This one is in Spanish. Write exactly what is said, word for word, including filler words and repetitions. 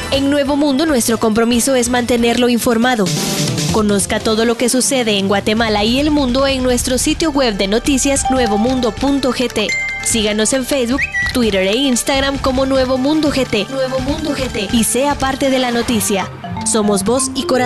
En Nuevo Mundo, nuestro compromiso es mantenerlo informado. Conozca todo lo que sucede en Guatemala y el mundo en nuestro sitio web de noticias nuevo mundo punto g t. Síganos en Facebook, Twitter e Instagram como Nuevo Mundo G T. Nuevo Mundo G T. Y sea parte de la noticia. Somos voz y corazón.